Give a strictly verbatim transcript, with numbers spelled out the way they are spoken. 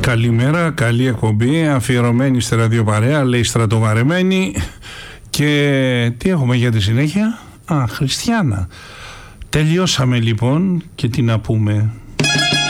Καλημέρα, καλή εκπομπή, αφιερωμένη στη ραδιοπαρέα, λέει στρατοβαρεμένη. Και τι έχουμε για τη συνέχεια? Α, Χριστιάνα. Τελειώσαμε λοιπόν και τι να πούμε.